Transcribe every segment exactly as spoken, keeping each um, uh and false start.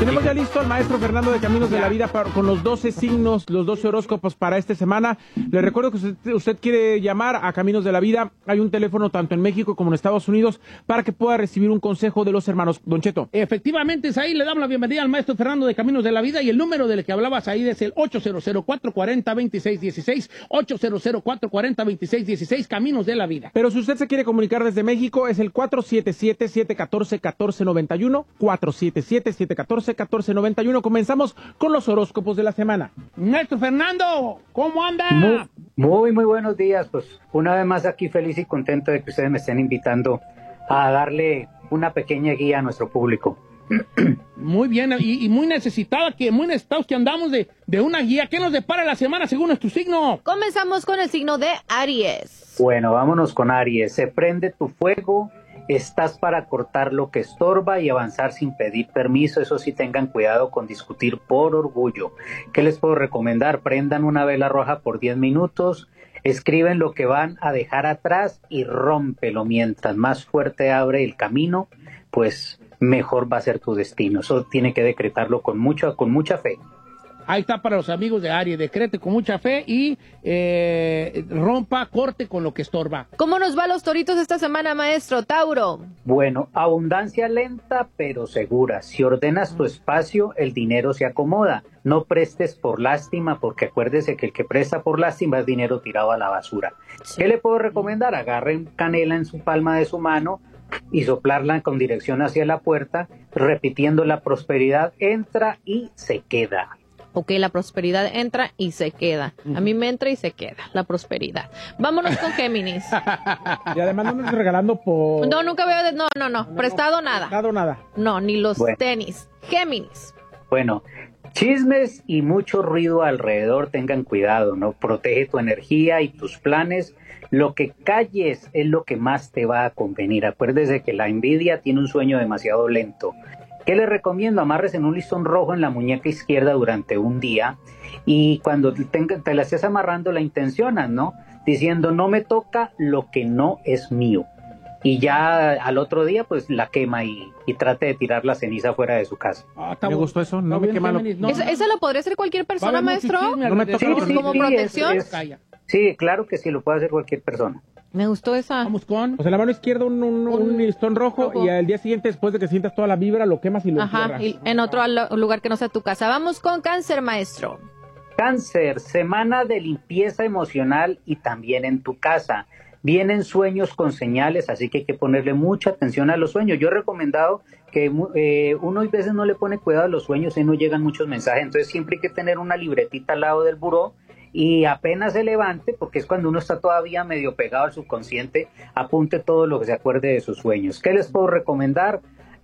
tenemos ya listo al maestro Fernando de Caminos de la Vida para, con los doce signos, los doce horóscopos para esta semana. Le recuerdo que usted, usted quiere llamar a Caminos de la Vida. Hay un teléfono tanto en México como en Estados Unidos para que pueda recibir un consejo de los hermanos. Don Cheto. Efectivamente, es ahí. Le damos la bienvenida al maestro Fernando de Caminos de la Vida y el número del que hablabas ahí es el ocho cero cero, cuatro cuatro cero, dos seis uno seis, ocho cero cero, cuatro cuatro cero, dos seis uno seis, Caminos de la Vida. Pero si usted se quiere comunicar desde México, es el cuatro siete siete, siete uno cuatro, uno cuatro nueve uno, cuatro siete siete, siete uno cuatro, uno cuatro nueve uno. Comenzamos con los horóscopos de la semana. Maestro Fernando, ¿cómo anda? Muy, muy, muy buenos días. Pues una vez más aquí feliz y contento de que ustedes me estén invitando a darle una pequeña guía a nuestro público. Muy bien, y, y muy necesitada, que muy necesitados que andamos de, de una guía. ¿Qué nos depara la semana según es tu signo? Comenzamos con el signo de Aries. Bueno, vámonos con Aries. Se prende tu fuego, estás para cortar lo que estorba y avanzar sin pedir permiso. Eso sí, tengan cuidado con discutir por orgullo. ¿Qué les puedo recomendar? Prendan una vela roja por diez minutos, escriben lo que van a dejar atrás y rómpelo. Mientras más fuerte abre el camino, pues mejor va a ser tu destino. Eso tiene que decretarlo con mucha, con mucha fe. Ahí está para los amigos de Aries. Decrete con mucha fe y eh, rompa, corte con lo que estorba. ¿Cómo nos va a los toritos esta semana, maestro? Tauro. Bueno, abundancia lenta pero segura. Si ordenas tu espacio, el dinero se acomoda. No prestes por lástima, porque acuérdese que el que presta por lástima es dinero tirado a la basura. Sí. ¿Qué le puedo recomendar? Agarren canela en su palma de su mano y soplarla con dirección hacia la puerta, repitiendo: la prosperidad entra y se queda. Ok, la prosperidad entra y se queda. A mí me entra y se queda, la prosperidad. Vámonos con Géminis. Y además no me estoy regalando por... No, nunca veo... De... No, no, no, no, prestado no, nada. Prestado nada. No, ni los bueno. tenis. Géminis. Bueno, chismes y mucho ruido alrededor, tengan cuidado, ¿no? Protege tu energía y tus planes. Lo que calles es lo que más te va a convenir. Acuérdese que la envidia tiene un sueño demasiado lento. ¿Qué les recomiendo? Amarres en un listón rojo en la muñeca izquierda durante un día y cuando te, te la estés amarrando la intencionas, ¿no? Diciendo: no me toca lo que no es mío. Y ya al otro día pues la quema y, y trate de tirar la ceniza fuera de su casa. Ah, me gustó eso, no me quema. No, ¿Esa, ¿Esa lo podría hacer cualquier persona, maestro? No me toca. Sí, sí, como sí, protección. Es, es, sí, claro que sí, lo puede hacer cualquier persona. Me gustó esa. Vamos con... O sea, la mano izquierda un, un, un, un listón rojo, rojo y al día siguiente, después de que sientas toda la vibra, lo quemas y lo Ajá, y en otro lugar que no sea tu casa. Vamos con Cáncer, maestro. Cáncer, semana de limpieza emocional y también en tu casa. Vienen sueños con señales, así que hay que ponerle mucha atención a los sueños. Yo he recomendado que eh, uno a veces no le pone cuidado a los sueños y no llegan muchos mensajes, entonces siempre hay que tener una libretita al lado del buró y apenas se levante, porque es cuando uno está todavía medio pegado al subconsciente, apunte todo lo que se acuerde de sus sueños. ¿Qué les puedo recomendar?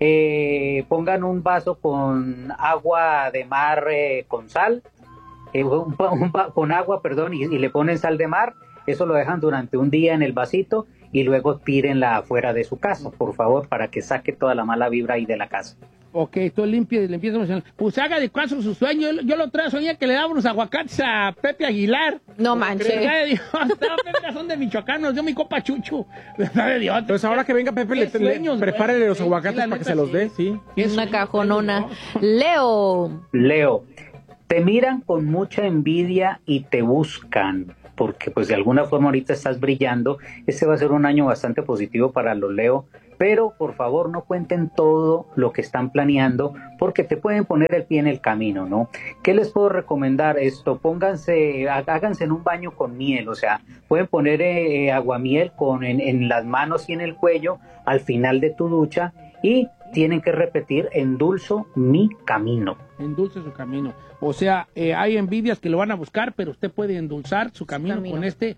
Eh, pongan un vaso con agua de mar eh, con sal, eh, un, un, con agua, perdón, y, y le ponen sal de mar. Eso lo dejan durante un día en el vasito y luego tírenla afuera de su casa, por favor, para que saque toda la mala vibra ahí de la casa. Ok, todo limpio, limpieza emocional. Pues haga de caso su sueño. Yo, yo lo traía, soñé que le daba unos aguacates a Pepe Aguilar. No manches. Pepe, son de Michoacán, nos dio mi copa Chucho. Entonces ahora que venga Pepe, le, sueños, le prepárele los aguacates sí, para que se los sí. dé, sí. Una cajonona. Leo. Leo, te miran con mucha envidia y te buscan, porque pues de alguna forma ahorita estás brillando. Este va a ser un año bastante positivo para los Leo, pero por favor no cuenten todo lo que están planeando, porque te pueden poner el pie en el camino, ¿no? ¿Qué les puedo recomendar? Esto, pónganse, háganse en un baño con miel, o sea, pueden poner eh, aguamiel con, en, en las manos y en el cuello al final de tu ducha y tienen que repetir: endulzo mi camino. Endulce su camino. O sea, eh, hay envidias que lo van a buscar, pero usted puede endulzar su camino, camino. con este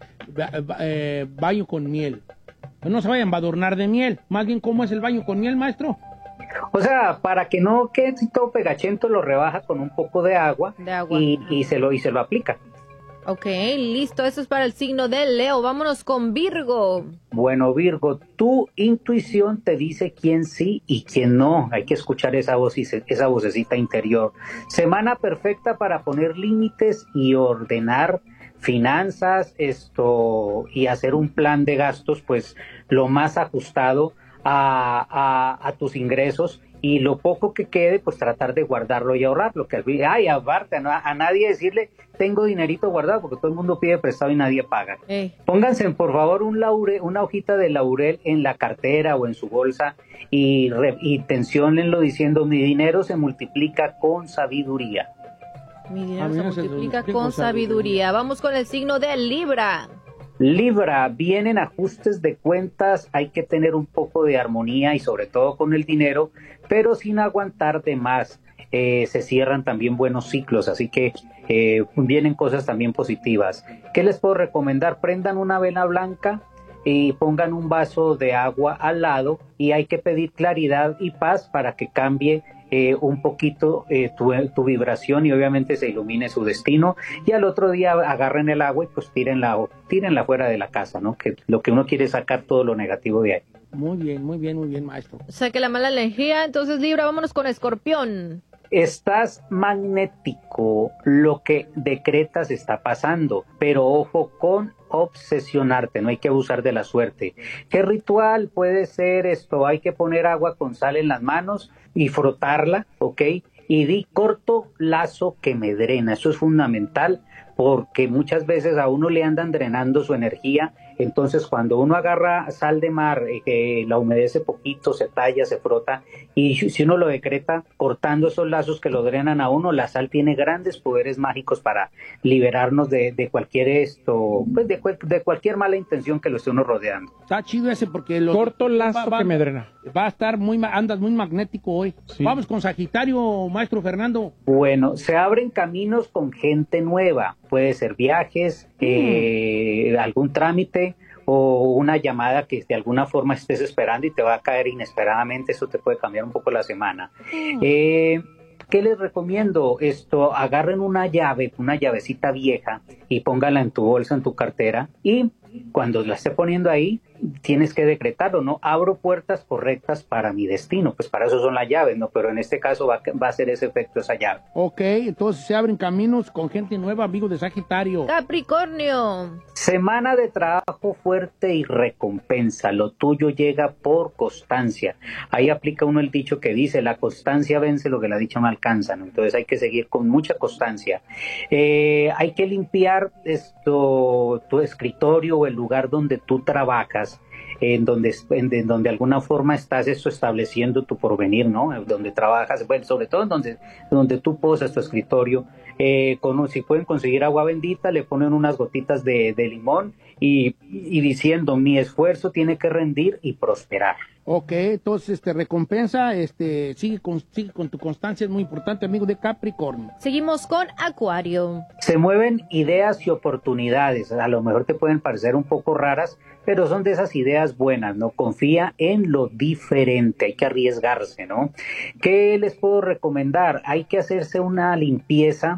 eh, baño con miel. No se vayan a adornar de miel. Más bien, ¿cómo es el baño con miel, maestro? O sea, para que no quede todo pegachento, lo rebaja con un poco de agua, de agua. Y, y, se lo, y se lo aplica. Ok, listo. Eso es para el signo de Leo. Vámonos con Virgo. Bueno, Virgo, tu intuición te dice quién sí y quién no. Hay que escuchar esa voz, esa vocecita interior. Semana perfecta para poner límites y ordenar finanzas, esto, y hacer un plan de gastos, pues, lo más ajustado a, a, a tus ingresos y lo poco que quede, pues tratar de guardarlo y ahorrarlo, que ay, aparte, a, a nadie decirle, tengo dinerito guardado, porque todo el mundo pide prestado y nadie paga. Hey. Pónganse, por favor, un laurel, una hojita de laurel en la cartera o en su bolsa y, re, y tenciónenlo diciendo, mi dinero se multiplica con sabiduría. Mi dinero se multiplica con sabiduría. Vamos con el signo de Libra. Libra, vienen ajustes de cuentas, hay que tener un poco de armonía y sobre todo con el dinero, pero sin aguantar de más. Eh, se cierran también buenos ciclos, así que eh, vienen cosas también positivas. ¿Qué les puedo recomendar? Prendan una vela blanca y pongan un vaso de agua al lado y hay que pedir claridad y paz para que cambie Eh, un poquito eh, tu, tu vibración y obviamente se ilumine su destino, y al otro día agarren el agua y pues tírenla, tírenla fuera de la casa, ¿no? Que lo que uno quiere es sacar todo lo negativo de ahí. Muy bien, muy bien, muy bien, maestro. Saque la mala energía. Entonces, Libra, vámonos con Escorpión. Estás magnético, lo que decretas está pasando, pero ojo con obsesionarte, no hay que abusar de la suerte. ¿Qué ritual puede ser esto? Hay que poner agua con sal en las manos y frotarla, ¿ok? Y di corto lazo que me drena, eso es fundamental, porque muchas veces a uno le andan drenando su energía. Entonces cuando uno agarra sal de mar, eh, la humedece poquito, se talla, se frota, y si uno lo decreta cortando esos lazos que lo drenan a uno, la sal tiene grandes poderes mágicos para liberarnos de, de cualquier esto, pues de, de cualquier mala intención que lo esté uno rodeando. Está chido ese porque lo corto lazo va, va, que me drena. Va a estar muy, andas muy magnético hoy. Sí. Vamos con Sagitario, maestro Fernando. Bueno, se abren caminos con gente nueva, puede ser viajes, mm. eh, algún trámite, o una llamada que de alguna forma estés esperando y te va a caer inesperadamente, eso te puede cambiar un poco la semana. Mm. Eh, ¿Qué les recomiendo? Esto, agarren una llave, una llavecita vieja y póngala en tu bolsa, en tu cartera, y cuando la esté poniendo ahí, tienes que decretarlo, ¿no? Abro puertas correctas para mi destino, pues para eso son las llaves, ¿no? Pero en este caso va, va a ser ese efecto esa llave. Ok, entonces se abren caminos con gente nueva, amigos de Sagitario. Capricornio. Semana de trabajo fuerte y recompensa, lo tuyo llega por constancia. Ahí aplica uno el dicho que dice, la constancia vence lo que la dicha no alcanza, ¿no? Entonces hay que seguir con mucha constancia. Eh, hay que limpiar esto, tu escritorio o el lugar donde tú trabajas, en donde, en, en donde de alguna forma estás esto estableciendo tu porvenir, ¿no? Donde trabajas, bueno, sobre todo en donde, donde tú posas tu escritorio, eh, con, si pueden conseguir agua bendita, le ponen unas gotitas de, de limón y, y diciendo, mi esfuerzo tiene que rendir y prosperar. Ok, entonces este recompensa, este sigue con, sigue con tu constancia, es muy importante, amigo de Capricornio. Seguimos con Acuario. Se mueven ideas y oportunidades, a lo mejor te pueden parecer un poco raras, pero son de esas ideas buenas, ¿no? Confía en lo diferente, hay que arriesgarse, ¿no? ¿Qué les puedo recomendar? Hay que hacerse una limpieza,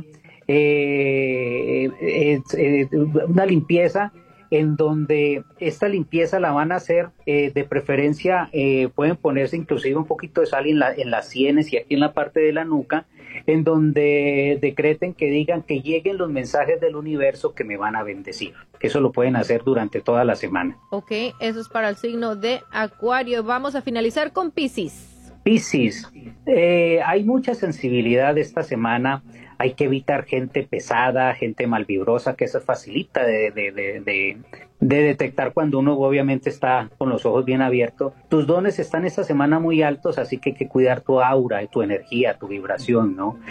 eh, eh, eh, una limpieza en donde esta limpieza la van a hacer, eh, de preferencia eh, pueden ponerse inclusive un poquito de sal en, la, en las sienes y aquí en la parte de la nuca, en donde decreten que digan que lleguen los mensajes del universo que me van a bendecir. Eso lo pueden hacer durante toda la semana. Ok, eso es para el signo de Acuario. Vamos a finalizar con Piscis. Piscis, eh, hay mucha sensibilidad esta semana. Hay que evitar gente pesada, gente malvibrosa, que eso facilita de, de, de, de, de detectar cuando uno obviamente está con los ojos bien abiertos. Tus dones están esta semana muy altos, así que hay que cuidar tu aura, tu energía, tu vibración, ¿no?